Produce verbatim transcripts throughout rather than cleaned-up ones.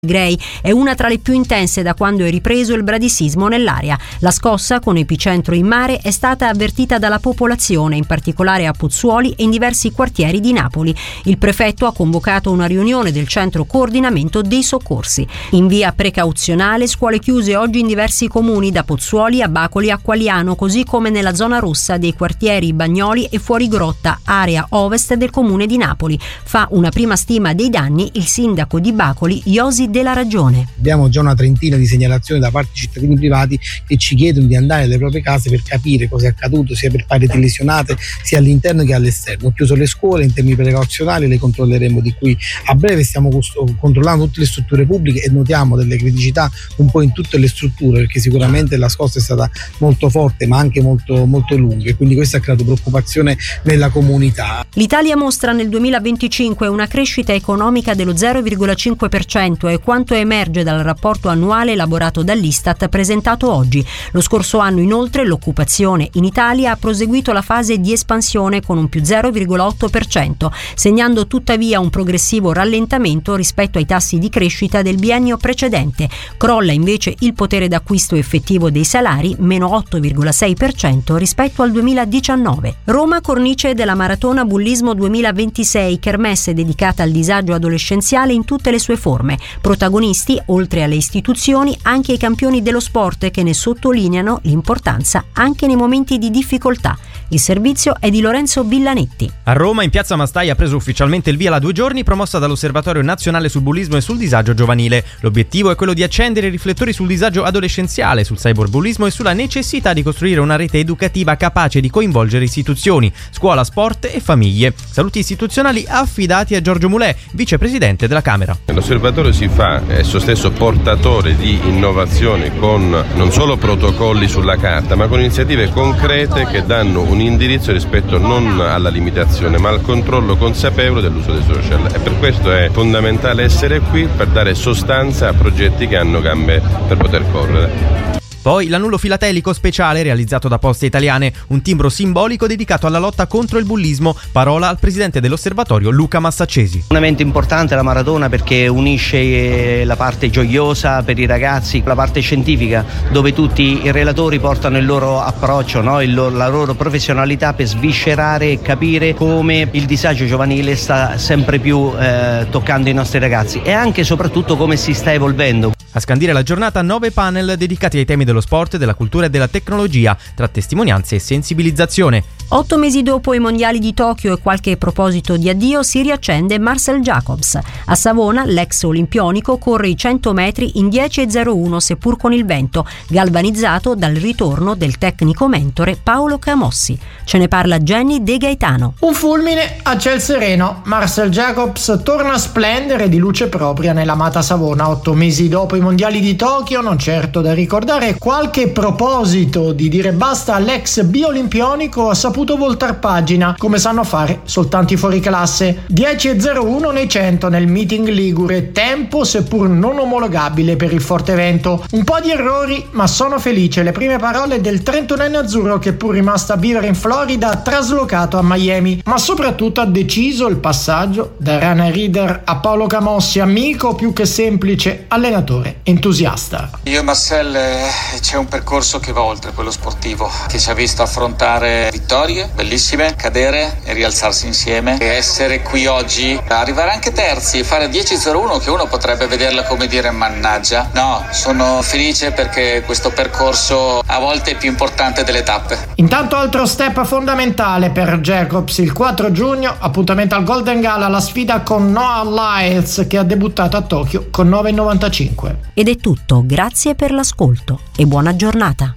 Grey è una tra le più intense da quando è ripreso il bradisismo nell'area. La scossa, con epicentro in mare, è stata avvertita dalla popolazione, in particolare a Pozzuoli e in diversi quartieri di Napoli. Il prefetto ha convocato una riunione del centro coordinamento dei soccorsi. In via precauzionale, scuole chiuse oggi in diversi comuni, da Pozzuoli a Bacoli a Qualiano, così come nella zona rossa dei quartieri Bagnoli e Fuorigrotta, area ovest del comune di Napoli. Fa una prima stima dei danni il sindaco di Bacoli, Iosi della Ragione. Abbiamo già una trentina di segnalazioni da parte di cittadini privati che ci chiedono di andare alle proprie case per capire cosa è accaduto, sia per pareti lesionate sia all'interno che all'esterno. Ho chiuso le scuole, in termini precauzionali le controlleremo di qui a breve. Stiamo controllando tutte le strutture pubbliche e notiamo delle criticità un po' in tutte le strutture, perché sicuramente la scossa è stata molto forte ma anche molto, molto lunga, e quindi questo ha creato preoccupazione nella comunità. L'Italia mostra nel duemilaventicinque una crescita economica dello zero virgola cinque per cento, e quanto emerge dal rapporto annuale elaborato dall'Istat presentato oggi. Lo scorso anno, inoltre, l'occupazione in Italia ha proseguito la fase di espansione con un più zero virgola otto per cento, segnando tuttavia un progressivo rallentamento rispetto ai tassi di crescita del biennio precedente. Crolla invece il potere d'acquisto effettivo dei salari, meno otto virgola sei per cento rispetto al duemiladiciannove. Roma, cornice della Maratona Bullismo duemilaventisei, kermesse dedicata al disagio adolescenziale in tutte le sue forme. Protagonisti, oltre alle istituzioni, anche i campioni dello sport, che ne sottolineano l'importanza anche nei momenti di difficoltà. Il servizio è di Lorenzo Villanetti. A Roma, in piazza Mastai, ha preso ufficialmente il via la due giorni promossa dall'Osservatorio Nazionale sul Bullismo e sul Disagio Giovanile. L'obiettivo è quello di accendere i riflettori sul disagio adolescenziale, sul cyberbullismo e sulla necessità di costruire una rete educativa capace di coinvolgere istituzioni, scuola, sport e famiglie. Saluti istituzionali affidati a Giorgio Mulè, vicepresidente della Camera. L'Osservatorio si fa esso stesso portatore di innovazione con non solo protocolli sulla carta, ma con iniziative concrete che danno un indirizzo rispetto non alla limitazione ma al controllo consapevole dell'uso dei social, e per questo è fondamentale essere qui per dare sostanza a progetti che hanno gambe per poter correre. Poi l'annullo filatelico speciale realizzato da Poste Italiane, un timbro simbolico dedicato alla lotta contro il bullismo. Parola al presidente dell'Osservatorio, Luca Massaccesi. Un evento importante la maratona perché unisce la parte gioiosa per i ragazzi, la parte scientifica, dove tutti i relatori portano il loro approccio, no? il loro, la loro professionalità per sviscerare e capire come il disagio giovanile sta sempre più eh, toccando i nostri ragazzi, e anche e soprattutto come si sta evolvendo. A scandire la giornata nove panel dedicati ai temi dello sport, della cultura e della tecnologia, tra testimonianze e sensibilizzazione. Otto mesi dopo i mondiali di Tokyo e qualche proposito di addio, si riaccende Marcel Jacobs. A Savona, l'ex olimpionico corre i cento metri in dieci e zero uno, seppur con il vento, galvanizzato dal ritorno del tecnico mentore Paolo Camossi. Ce ne parla Jenny De Gaetano. Un fulmine a ciel sereno. Marcel Jacobs torna a splendere di luce propria nell'amata Savona. Otto mesi dopo i mondiali di Tokyo, non certo da ricordare qualche proposito di dire basta all'ex biolimpionico ha saputo voltar pagina, come sanno fare soltanto i fuoriclasse. dieci e zero uno nei cento nel meeting ligure, tempo seppur non omologabile per il forte vento. Un po' di errori, ma sono felice. Le prime parole del trentunenne azzurro, che pur rimasto a vivere in Florida ha traslocato a Miami, ma soprattutto ha deciso il passaggio da runner reader a Paolo Camossi, amico più che semplice allenatore entusiasta. Io e Marcel eh, c'è un percorso che va oltre quello sportivo, che ci ha visto affrontare vittorie bellissime, cadere e rialzarsi insieme, e essere qui oggi, arrivare anche terzi e fare dieci zero uno, che uno potrebbe vederla come dire mannaggia. No, sono felice perché questo percorso a volte è più importante delle tappe. Intanto altro step fondamentale per Jacobs, il quattro giugno, appuntamento al Golden Gala, la sfida con Noah Lyles, che ha debuttato a Tokyo con nove e novantacinque. Ed è tutto, grazie per l'ascolto e buona giornata.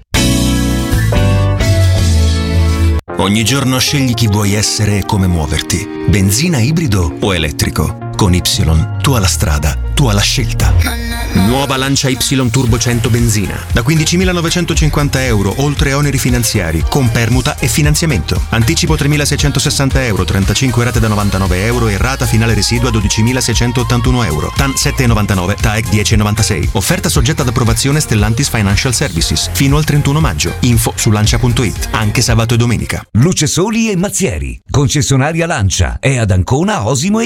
Ogni giorno scegli chi vuoi essere e come muoverti. Benzina, ibrido o elettrico. Con Y, tu hai la strada, tu hai la scelta. Nuova Lancia Y Turbo cento benzina. Da quindicimilanovecentocinquanta euro, oltre oneri finanziari, con permuta e finanziamento. Anticipo tremilaseicentosessanta euro, trentacinque rate da novantanove euro e rata finale residua dodicimilaseicentottantuno euro. T A N sette virgola novantanove, T A E C dieci virgola novantasei. Offerta soggetta ad approvazione Stellantis Financial Services. Fino al trentuno maggio. Info su lancia punto it. Anche sabato e domenica. Luce Soli e Mazzieri. Concessionaria Lancia. È ad Ancona, Osimo e